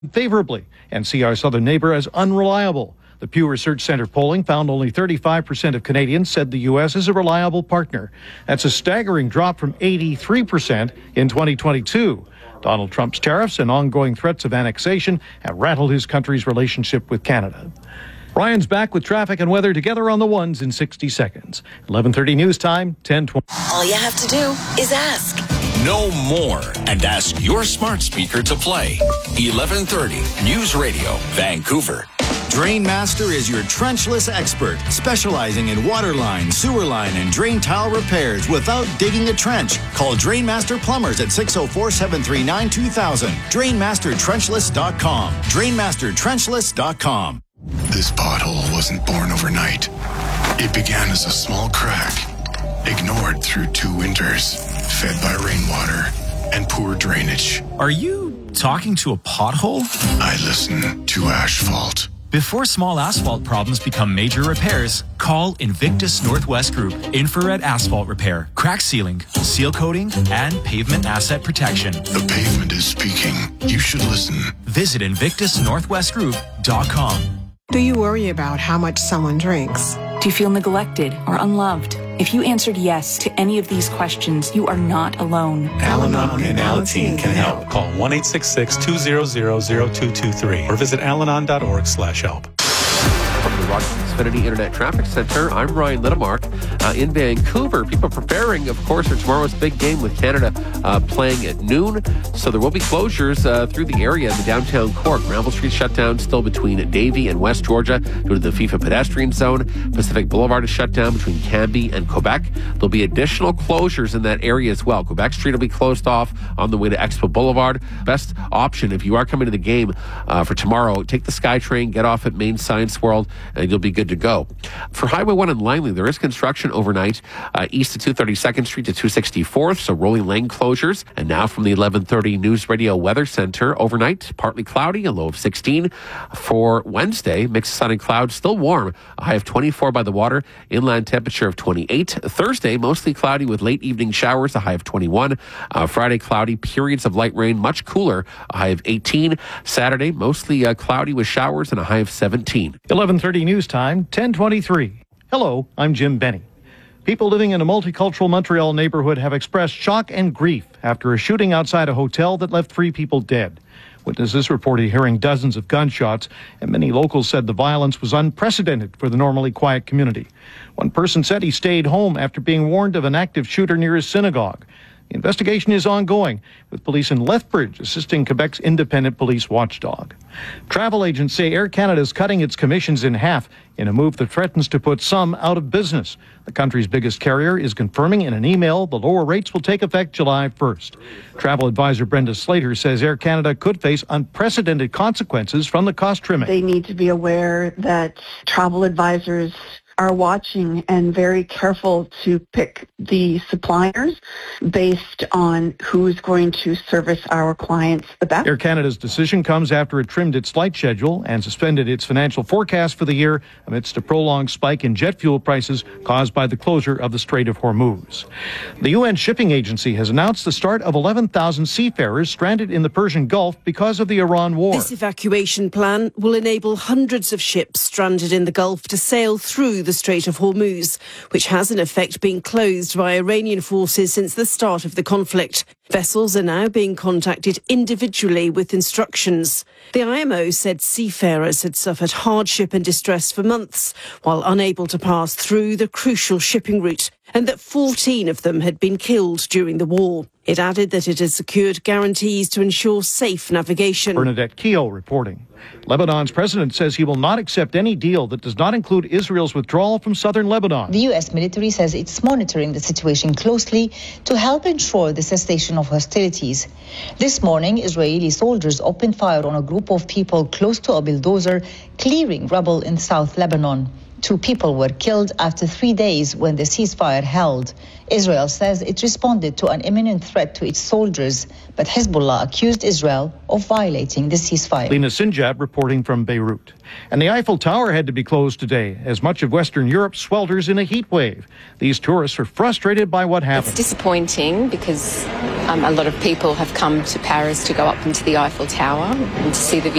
favorably and see our southern neighbor as unreliable. The Pew Research Center polling found only 35% of Canadians said the U.S. is a reliable partner. That's a staggering drop from 83% in 2022. Donald Trump's tariffs and ongoing threats of annexation have rattled his country's relationship with Canada. Ryan's back with traffic and weather together on the ones in 60 seconds. 11:30 news time, 10:20. All you have to do is ask. Know more and ask your smart speaker to play. 11:30 News Radio, Vancouver. Drainmaster is your trenchless expert, specializing in water line, sewer line, and drain tile repairs without digging a trench. Call Drainmaster Plumbers at 604-739-2000. DrainmasterTrenchless.com. DrainmasterTrenchless.com. This pothole wasn't born overnight. It began as a small crack, ignored through 2 winters, fed by rainwater and poor drainage. Are you talking to a pothole? I listen to asphalt. Before small asphalt problems become major repairs, call Invictus Northwest Group. Infrared asphalt repair, crack sealing, seal coating, and pavement asset protection. The pavement is speaking. You should listen. Visit InvictusNorthwestGroup.com. Do you worry about how much someone drinks? Do you feel neglected or unloved? If you answered yes to any of these questions, you are not alone. Al-Anon and Alateen can help. Call 1-866-200-0223 or visit alanon.org/help. From the Rogers Xfinity Internet Traffic Center, I'm Ryan Littlemark. In Vancouver, people preparing, of course, for tomorrow's big game with Canada playing at noon. So there will be closures through the area in the downtown core. Granville Street shut down still between Davie and West Georgia due to the FIFA pedestrian zone. Pacific Boulevard is shut down between Cambie and Quebec. There'll be additional closures in that area as well. Quebec Street will be closed off on the way to Expo Boulevard. Best option, if you are coming to the game for tomorrow, take the SkyTrain, get off at Main Science World, and you'll be good to go. For Highway 1 in Langley, there is construction overnight east of 232nd Street to 264th, so rolling lane closures. And now from the 11:30 News Radio Weather Center, overnight, partly cloudy, a low of 16. For Wednesday, mix of sun and clouds, still warm, a high of 24 by the water, inland temperature of 28. Thursday, mostly cloudy with late evening showers, a high of 21. Friday, cloudy, periods of light rain, much cooler, a high of 18. Saturday, mostly cloudy with showers and a high of 17. 11:30 news time, 10:23. Hello, I'm Jim Benny. People living in a multicultural Montreal neighborhood have expressed shock and grief after a shooting outside a hotel that left 3 people dead. Witnesses reported hearing dozens of gunshots, and many locals said the violence was unprecedented for the normally quiet community. One person said he stayed home after being warned of an active shooter near his synagogue. The investigation is ongoing, with police in Lethbridge assisting Quebec's independent police watchdog. Travel agents say Air Canada is cutting its commissions in half in a move that threatens to put some out of business. The country's biggest carrier is confirming in an email the lower rates will take effect July 1st. Travel advisor Brenda Slater says Air Canada could face unprecedented consequences from the cost trimming. They need to be aware that travel advisors are watching and very careful to pick the suppliers based on who's going to service our clients the best. Air Canada's decision comes after it trimmed its flight schedule and suspended its financial forecast for the year amidst a prolonged spike in jet fuel prices caused by the closure of the Strait of Hormuz. The UN Shipping Agency has announced the start of 11,000 seafarers stranded in the Persian Gulf because of the Iran war. This evacuation plan will enable hundreds of ships stranded in the Gulf to sail through the Strait of Hormuz, which has in effect been closed by Iranian forces since the start of the conflict. Vessels are now being contacted individually with instructions. The IMO said seafarers had suffered hardship and distress for months while unable to pass through the crucial shipping route, and that 14 of them had been killed during the war. It added that it has secured guarantees to ensure safe navigation. Bernadette Keogh reporting. Lebanon's president says he will not accept any deal that does not include Israel's withdrawal from southern Lebanon. The U.S. military says it's monitoring the situation closely to help ensure the cessation of hostilities. This morning, Israeli soldiers opened fire on a group of people close to a bulldozer clearing rubble in South Lebanon. 2 people were killed after 3 days when the ceasefire held. Israel says it responded to an imminent threat to its soldiers, but Hezbollah accused Israel of violating the ceasefire. Lena Sinjab reporting from Beirut. And the Eiffel Tower had to be closed today as much of Western Europe swelters in a heat wave. These tourists are frustrated by what happened. It's disappointing because A lot of people have come to Paris to go up into the Eiffel Tower and to see the view